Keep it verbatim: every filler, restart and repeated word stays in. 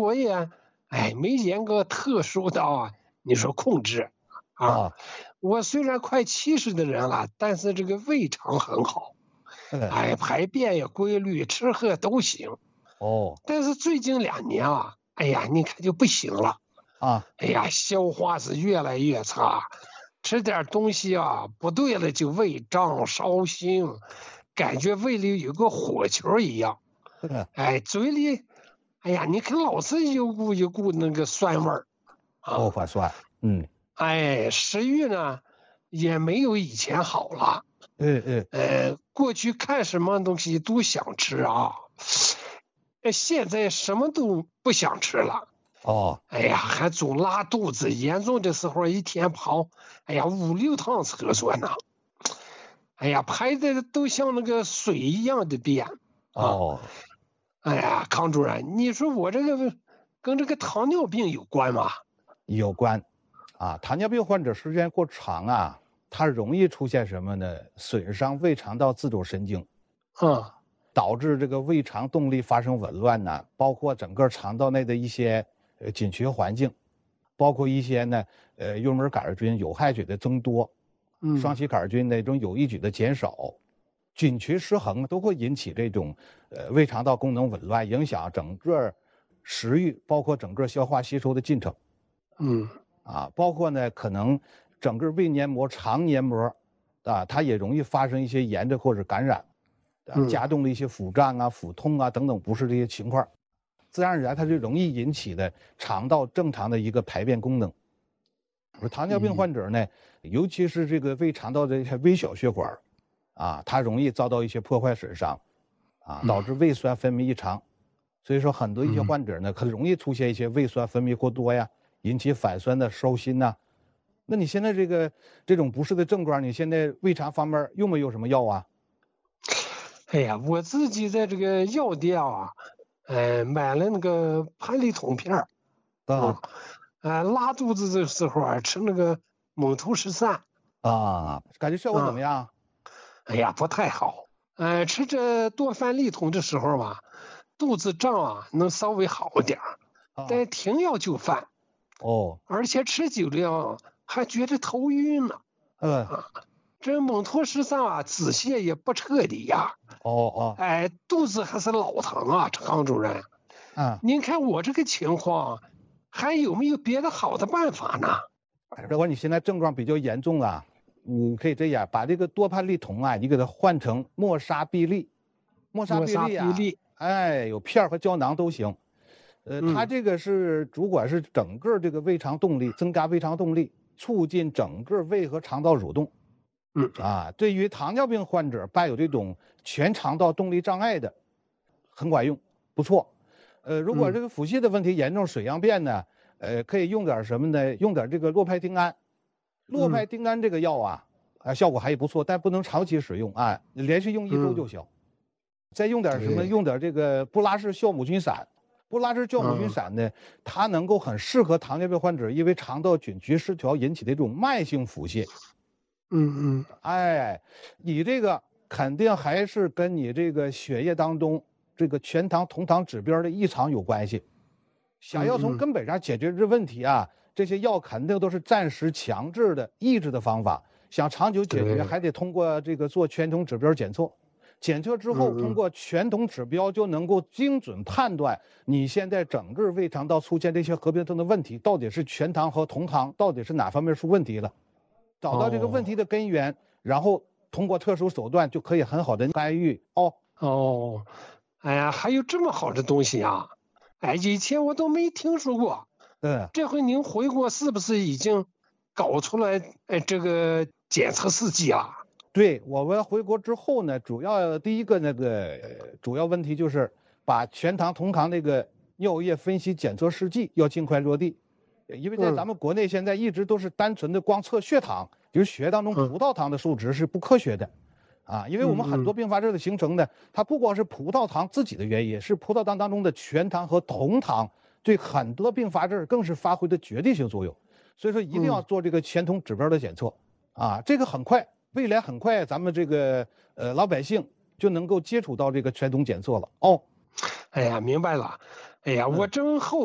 我也哎没严格特殊的啊，你说控制啊。 啊， 我虽然快七十的人了，但是这个胃肠很好， 嗯， 哎，排便也规律，吃喝都行。 哦， 但是最近两年啊，哎呀，你看就不行了。 啊， 哎呀，消化是越来越差，吃点东西啊不对了就胃胀烧心，感觉胃里有个火球一样。 嗯， 哎，嘴里，哎呀，你看老是有股有股那个酸味儿哦， 啊。 反酸，嗯， 哎，食欲呢也没有以前好了。 嗯嗯， 呃，过去看什么东西都想吃啊，呃现在什么都不想吃了。 哦， 哎呀，还总拉肚子，严重的时候一天跑，哎呀五六趟厕所呢。哎呀，排的都像那个水一样的便啊。 哦， 哎呀，康主任，你说我这个跟这个糖尿病有关吗？ 有关。啊，糖尿病患者时间过长啊，它容易出现什么呢？损伤胃肠道自主神经， 啊， 导致这个胃肠动力发生紊乱呢，包括整个肠道内的一些呃菌群环境，包括一些呢呃幽门杆菌、有害菌的增多，双嗯歧杆菌那种有益菌的减少，菌群失衡都会引起这种呃胃肠道功能紊乱，影响整个食欲，包括整个消化吸收的进程。 嗯啊，包括呢，可能整个胃黏膜、肠黏膜，啊，它也容易发生一些炎症或者感染，啊， 嗯加重了一些腹胀啊、腹痛啊等等不适这些情况，自然而然它就容易引起的肠道正常的一个排便功能。而糖尿病嗯患者呢，尤其是这个胃肠道的一些微小血管，啊，它容易遭到一些破坏损伤，啊，导致胃酸分泌异常。所以说，很多一些嗯。 患者呢，很容易出现一些胃酸分泌过多呀，引起反酸的烧心呐。那你现在这个这种不适的症状，你现在胃肠方面用没有什么药啊？ 哎呀，我自己在这个药店啊，呃，买了那个盘里桶片儿啊啊，呃，拉肚子的时候啊，吃那个蒙头十三啊，感觉效果怎么啊， 样？ 哎呀，不太好。呃，吃这多饭利桶的时候吧，肚子胀啊，能稍微好点儿， 啊， 但停药就犯， 哦， 而且吃久了还觉得头晕呢。 嗯， 啊，这蒙头十三啊，止泻也不彻底呀。 哦哦， 哎，肚子还是老疼啊，康主任。 啊， 您看我这个情况，还有没有别的好的办法呢？ 如果你现在症状比较严重啊，你可以这样，把这个多蟠利酮啊，你给它换成莫沙必利。莫沙莫沙必利啊， 必利。 哎，有片儿和胶囊都行。呃，它嗯这个是主管是整个这个胃肠动力，增加胃肠动力，促进整个胃和肠道蠕动。 嗯啊，对于糖尿病患者伴有这种全肠道动力障碍的，很管用，不错。呃，如果嗯这个腹泻的问题严重，水样便呢，呃，可以用点什么呢？用点这个洛派丁胺。洛嗯派丁胺这个药啊，啊，效果还不错，但不能长期使用啊，连续用一周就嗯， 行。再用点什么？ 对。 用点这个布拉氏酵母菌散。布拉氏酵母菌嗯散呢，它能够很适合糖尿病患者因为肠道菌群失调引起的这种慢性腹泻。 嗯嗯哎，你这个肯定还是跟你这个血液当中这个全糖酮糖指标的异常有关系。想要从嗯嗯根本上解决这问题啊，这些药肯定都是暂时强制的抑制的方法。想长久解决， 对。 还得通过这个做全酮指标检测。检测之后，通嗯嗯过全酮指标就能够精准判断你现在整个胃肠道出现这些合并症的问题，到底是全糖和酮糖到底是哪方面出问题了。找到这个问题哦的根源，然后通过特殊手段就可以很好的干预哦。 哦，哎呀，还有这么好的东西啊！哎，以前我都没听说过。 嗯， 这回您回国是不是已经搞出来哎这个检测试剂了？ 对，我们回国之后呢，主要第一个那个呃主要问题就是把全糖酮糖那个尿液分析检测试剂要尽快落地，因为在咱嗯们国内现在一直都是单纯的光测血糖，就是血液当中嗯葡萄糖的数值是不科学的。啊，因为我们很多嗯嗯并发症的形成呢，它不光是葡萄糖自己的原因，是葡萄糖当中的全糖和酮糖对很多并发症更是发挥的决定性作用。所以说一定要嗯。 做这个全酮指标的检测。啊，这个很快，未来很快咱们这个呃老百姓就能够接触到这个全酮检测了哦。 哎呀，明白了。哎呀，我嗯。 真后